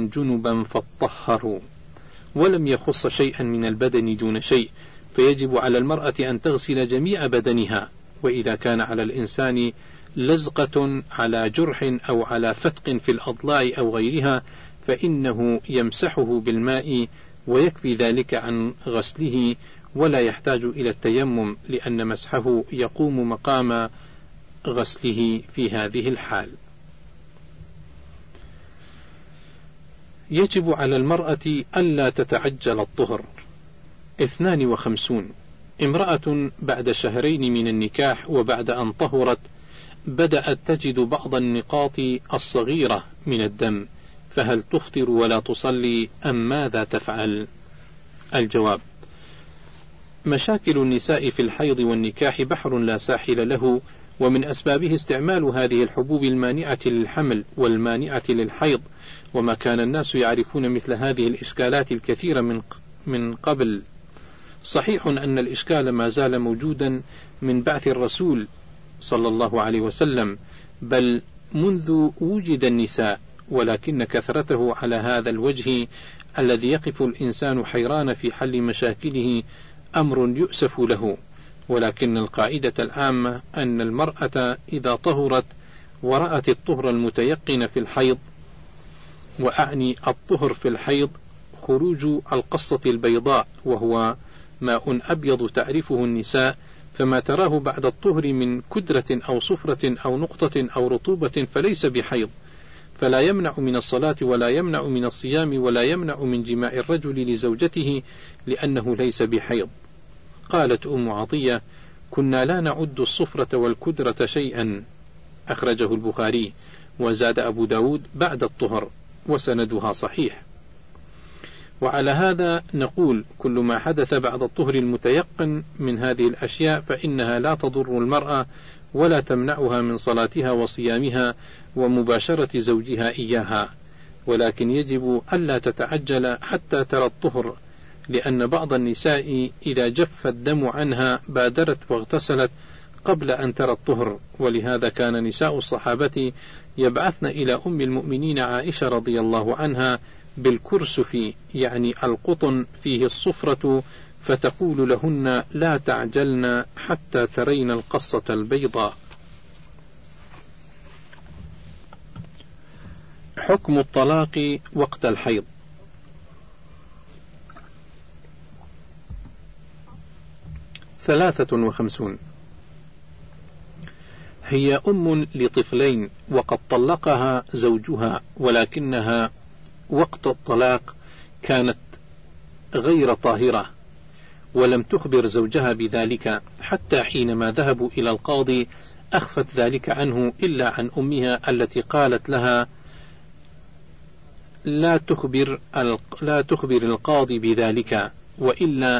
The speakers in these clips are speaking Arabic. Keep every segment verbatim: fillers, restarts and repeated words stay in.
كنتم جنبا فاطهروا، ولم يخص شيئا من البدن دون شيء، فيجب على المرأة أن تغسل جميع بدنها. وإذا كان على الإنسان لزقة على جرح أو على فتق في الأضلاع أو غيرها فإنه يمسحه بالماء ويكفي ذلك عن غسله، ولا يحتاج إلى التيمم، لأن مسحه يقوم مقام غسله في هذه الحال. يجب على المرأة ألا تتعجل الطهر. اثنان وخمسون. امرأة بعد شهرين من النكاح وبعد أن طهرت بدأت تجد بعض النقاط الصغيرة من الدم، فهل تفطر ولا تصلي أم ماذا تفعل؟ الجواب: مشاكل النساء في الحيض والنكاح بحر لا ساحل له، ومن أسبابه استعمال هذه الحبوب المانعة للحمل والمانعة للحيض، وما كان الناس يعرفون مثل هذه الإشكالات الكثيرة من من قبل. صحيح أن الإشكال ما زال موجودا من بعث الرسول صلى الله عليه وسلم، بل منذ وجد النساء، ولكن كثرته على هذا الوجه الذي يقف الإنسان حيران في حل مشاكله أمر يؤسف له. ولكن القاعدة العامة أن المرأة إذا طهرت ورأت الطهر المتيقن في الحيض، وأعني الطهر في الحيض خروج القصة البيضاء، وهو ماء أبيض تعرفه النساء، فما تراه بعد الطهر من كدرة أو صفرة أو نقطة أو رطوبة فليس بحيض، فلا يمنع من الصلاة ولا يمنع من الصيام ولا يمنع من جماع الرجل لزوجته، لأنه ليس بحيض. قالت أم عطية: كنا لا نعد الصفرة والكدرة شيئا، أخرجه البخاري. وزاد أبو داود بعد الطهر، وسندها صحيح. وعلى هذا نقول: كل ما حدث بعد الطهر المتيقن من هذه الأشياء فإنها لا تضر المرأة ولا تمنعها من صلاتها وصيامها ومباشرة زوجها إياها، ولكن يجب ألا تتعجل حتى ترى الطهر، لأن بعض النساء إذا جف الدم عنها بادرت واغتسلت قبل أن ترى الطهر. ولهذا كان نساء الصحابة يبعثن إلى أم المؤمنين عائشة رضي الله عنها بالكرسف، يعني القطن فيه الصفرة، فتقول لهن: لا تعجلن حتى ترين القصة البيضاء. حكم الطلاق وقت الحيض. ثلاثة وخمسون. هي أم لطفلين وقد طلقها زوجها، ولكنها وقت الطلاق كانت غير طاهرة ولم تخبر زوجها بذلك، حتى حينما ذهبوا إلى القاضي أخفت ذلك عنه إلا عن أمها التي قالت لها: لا تخبر, لا تخبر القاضي بذلك، وإلا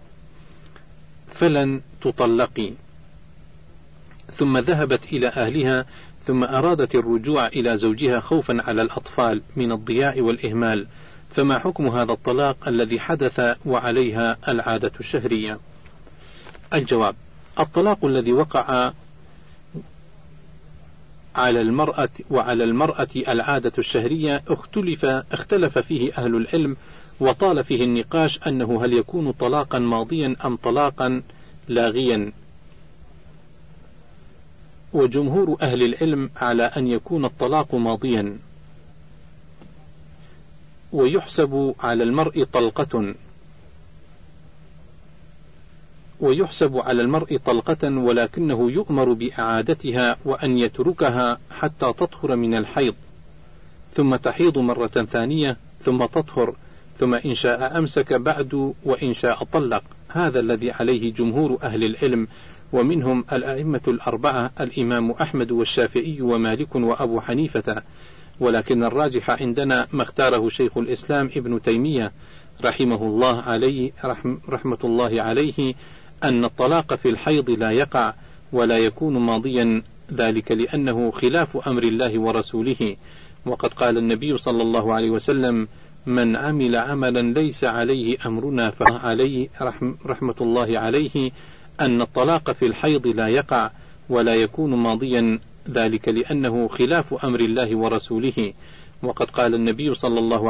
فلن تطلقي. ثم ذهبت إلى أهلها، ثم أرادت الرجوع إلى زوجها خوفا على الأطفال من الضياع والإهمال. فما حكم هذا الطلاق الذي حدث وعليها العادة الشهرية؟ الجواب: الطلاق الذي وقع على المرأة وعلى المرأة العادة الشهرية اختلف, اختلف فيه أهل العلم، وطال فيه النقاش أنه هل يكون طلاقا ماضيا أم طلاقا لاغيا. وجمهور أهل العلم على أن يكون الطلاق ماضيا، ويحسب على المرء طلقة ويحسب على المرء طلقة ولكنه يؤمر بإعادتها وأن يتركها حتى تطهر من الحيض، ثم تحيض مرة ثانية، ثم تطهر، ثم إن شاء أمسك بعد وإن شاء طلق. هذا الذي عليه جمهور أهل العلم، ومنهم الأئمة الأربعة: الإمام أحمد والشافعي ومالك وأبو حنيفة. ولكن الراجح عندنا ما اختاره شيخ الإسلام ابن تيمية رحمه الله عليه رحم رحمة الله عليه، أن الطلاق في الحيض لا يقع ولا يكون ماضيا، ذلك لأنه خلاف أمر الله ورسوله. وقد قال النبي صلى الله عليه وسلم: من عمل عملا ليس عليه أمرنا فعليه رحم رحمة الله عليه، أن الطلاق في الحيض لا يقع ولا يكون ماضيا، ذلك لأنه خلاف أمر الله ورسوله. وقد قال النبي صلى الله